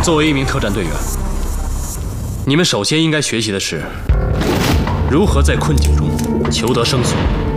作为一名特战队员，你们首先应该学习的是如何在困境中求得生存。